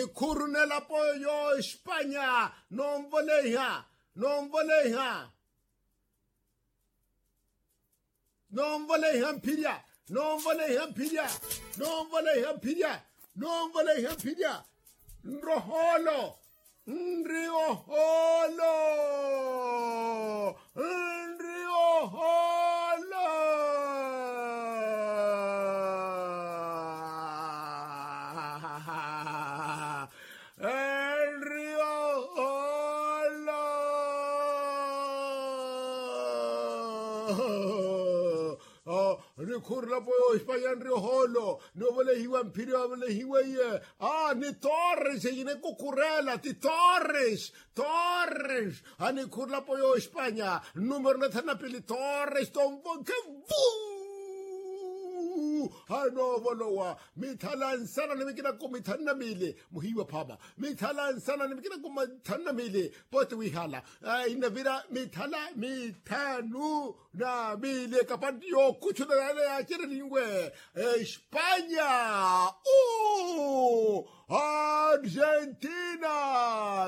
Coronel apoyo España, non voleja, non voleja. Non voleja pilia, non voleja pilia, non voleja pilia, non voleja pilia. Rojolo, Riojolo, Riojolo. El Riojolo. Recurla po España en Riojolo. No vole hiwan pirio vole hiwaye. Ni Torres y ne Cucurella, ti Torres. Torres. Ni curla po España. Número na tana pili Torres ton que no volowa mithalan sana nimikina ko mithanna mile muhiwa phama mithalan sana nimikina ko mithanna mile pot wihala ina vira mithala mithanu na mile kapandio kuchu na achira lingwe España Argentina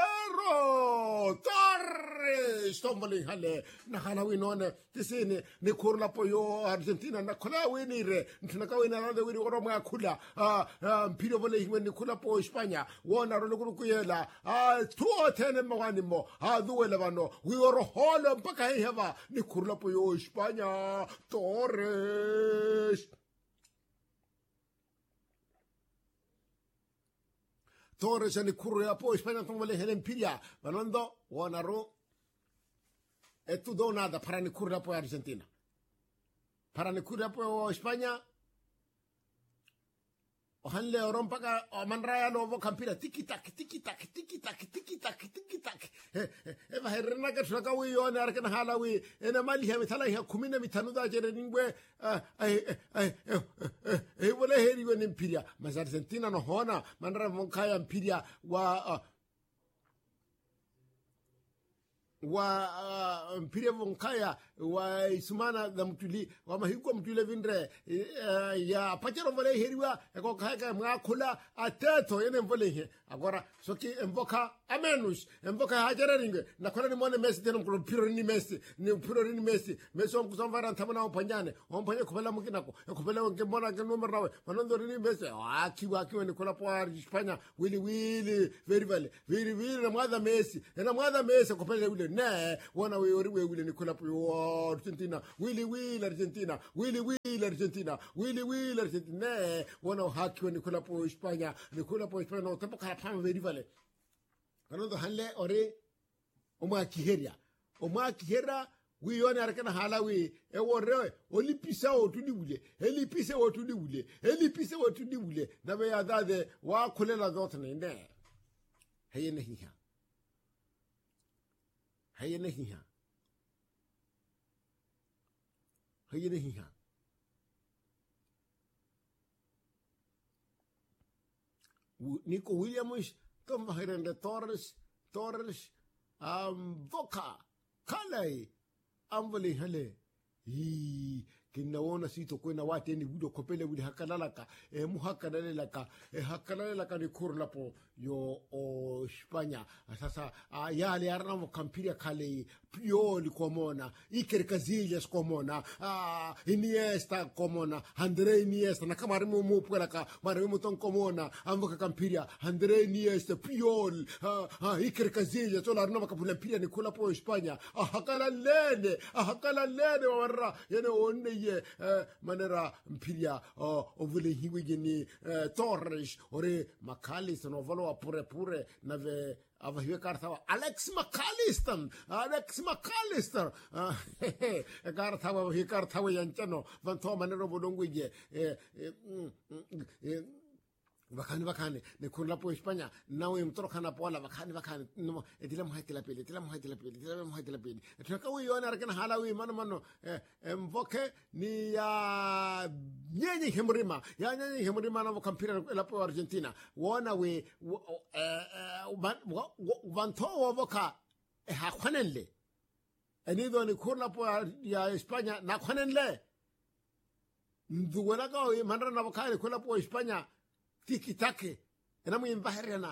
0 Torres tombali hale na hala winone tisini ni kurla po yo Argentina na kola winire ntunaka wina na wiri oromo ya kula mpiro vole hiwe ni kula po España wona rolo kuyela tuo tene mwani mo duwele bano wioro holo mpaka heva ni kurla po yo España Torres Torres ni kurla po España tombale helen pilia banando wona ro e tu do nada para ni kurla po Argentina para ni kurla po España Ohanle orompaka manraya no kampira tiki tak eva herna ka saka wi yo na arkan halawi ena mali ha mithala ha kumina mitanuda jere ningwe wala heri wen impiria mas Argentina no hona manra monkaya impiria mpiria vonkaya wa isumana da mtuli wa mahiko mtule vindre ya pachero vole heriwa ko kaya mwakula ateto yene vole he agora soki emboka amenus emboka hajere ringe na kola ni mone Messi teno ko piro ni Messi Messi on kusomvara ntamana opanyane ompanye kubela mukina ko kubela onke mbona ke numero nawe manondo ni Messi akiwa ni kola po España wili very na mwadha Messi kopele wile ne wana we Nicola po Argentina Willy Argentina ne wana haki wa Nicola po España no tempo karapama very vale kanondo hanle ore oma kiheria wiyone arkana halawi wore olipisa otudi wule na be adade wa kulela dotne ne hayene hiha Nico Williams toma herende Torres Voca Kalei Amvali hale kinaona sito kwena wate ni budo kopele budi hakalalaka hakalalaka ni kurla po yo España sasa yale arnamo kampiria kale Pioli komona Iker Casillas komona Iniesta komona Andre Iniesta na kama rimu mupelaka marimu ton komona amboka kampiria Andre Iniesta Pioli Iker Casillas tola arnamo kapula piria ni kula po España hakalalene warra yene onne manera mpiria ovule hiwe gini Torres ore McAllister no volo pure nave avahiwe karthawa Alex McAllister karthawa avahiwe karthawa yanchano vanto manera vodongwije Bakani ne kunla po España nawe mtorokana pola bakani no etila muhaitila pili tunaka wi yona arkana halawi mano mvoke ni ya nyenye hemrima na kampira la po Argentina wona we vanto voka hakwanenle enido ni kunla po ya España na kwanenle nduwela ka manra na voka kunla po España tiki take ena mo imbaherena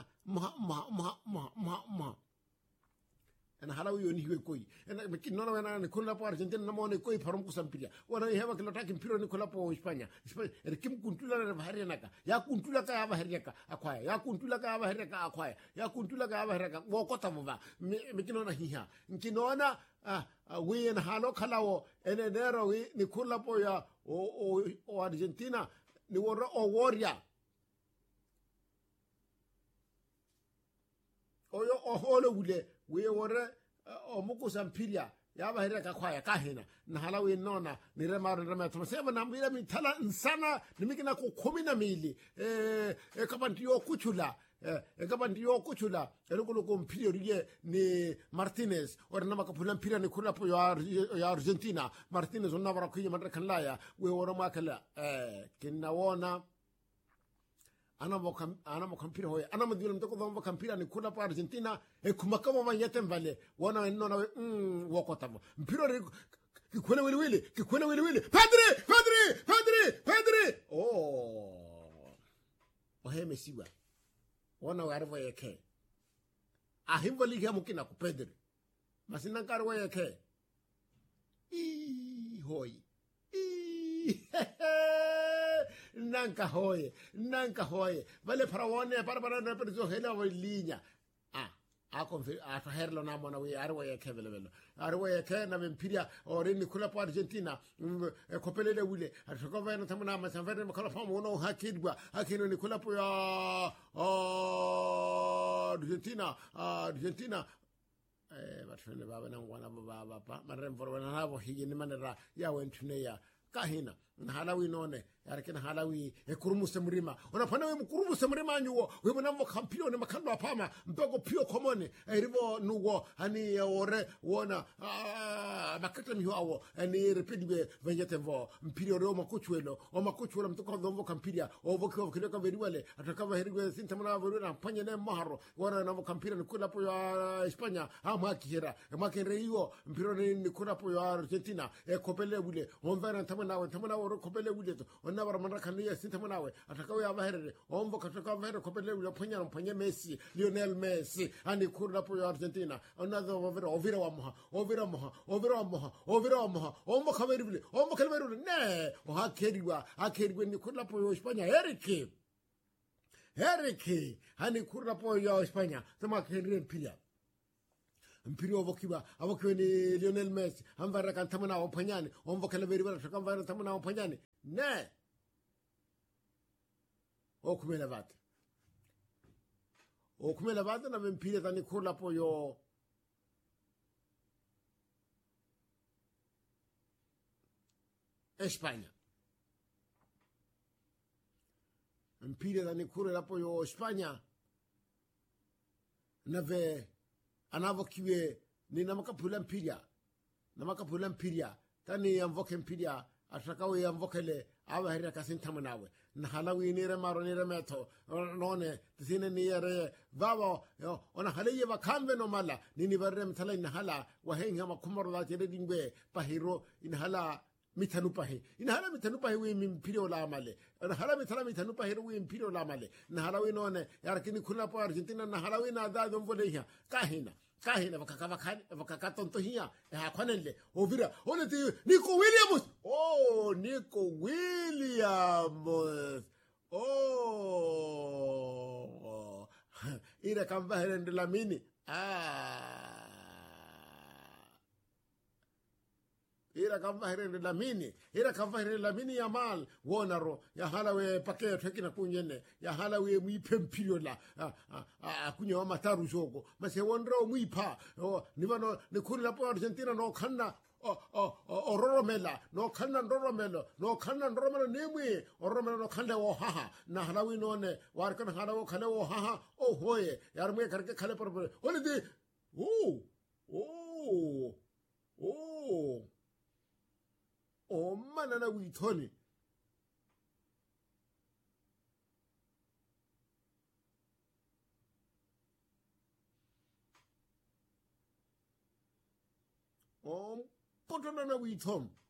ma ena halawi yoni hiwe koi ena kinona wana ni kula po Argentina na mo ne koi parom kusampiria wana ihema kilota kimpiro ni kula po Hispania ere kim kuntula na baherena ka ya kuntula ka baherena ka akwaya ya kuntula ka baherena ka akwaya ya kuntula ka baherena ka wokota mova me kinona hiha kinona we en halo kalawo ene nero we ni kula po ya o Argentina ni wora o warrior oyo oholo wule we wore omuko sampiria ya bahira ka kwaya ka hena na halawe nona ni rema tumasema na mbira mitala insana nimikina ku 12 kabantiyo kuchula kabantiyo kuchula erukulo kompiro rie ni Martinez ora na makapula mpira ni kula po ya Argentina Martinez onna bara kuya madra kanlaya we wora makala kinawona ana mo kampira hoya ana madilo mtoko dhambo kampira ni kula pa Argentina kumakamo manyete mvale wana nona wokota mpira kikwene wili Pedri oheme siwa wana warvo yake ahimbo liga mukina ku Pedri masina karwa yake hoi nanka hoye vale parawone para na perzo hela walinya a herlo na mona we arwa yake vele arwa yake na mpiria ore ni kula po Argentina kopelele wile atoko vena tamana masanvere makala famu no hakidwa hakino ni kula po ya Argentina batfene baba na ngwana baba pa maremvoro wana nabo higi ni manera ya wentune ya kahina na halawi none yarakena halawi kurumuse murima unapana we mkurumuse murima nyuo we munambo kampio ne makando apama mpego pio komone erivo nugo ani ore wona makata miho awo ani repediwe venyetevo mpirio ro makuchwelo o makuchwelo mtoko dombo kampiria o vokyo kideka veriwale atakava herigwe sintamana voruna panye ne maharo wana na kampiria nikula po ya Hispania amakihera makenreiwo mpirio ni kula po ya Argentina kopele bule onvera tamana ro kopele bule onna bara mandra kaniya sintamanawe atakawe abaherere ombo kataka baherere kopele bule panya Messi Lionel Messi ani kula po ya Argentina another ovira moha ombo kaveribule ne o hakeriwa ni kula po ya Hispania Eric hani kula po ya Hispania tama kenre mpirio avokiwa ni Lionel Messi amvara kantamana opanyani ombo kaleveri bara takamvara tamana opanyani ne okumela vata na mpiria tani kula po yo España mpiria tani kula po yo España nave anavokiwe ni namakapula mpiria tani amvoke mpiria atakawe amvokele abaherera kasintamanawe na halawi ni remaro ni remeto none tisine ni yare baba ona halaye bakambe no mala nini barrem tala na hala wahenga makumaro da tere dingwe pahiro in hala mitanu pahi we mpirio la male na hala mitanu pahi we mpirio la male na halawi none yarakini kula po Argentina na halawi na da domvole hiya kahina vakakatonto hiya hakwanele ovira oneti Nico Williams ira kamba herende lamini ira kamba herende lamini ya mal wonaro ya halawe pakeyo tekina kunyene ya halawe mwipe mpiro la akunya wa mataru jogo mase wondro mwipa nivano nikuri po Argentina no kanna ororomela no kanna ndoromelo nimwi ororomelo no kande wo haha na halawi none warkan halawo kale wo haha hoye yarmwe karke kale por onidi manana withoni potona na withom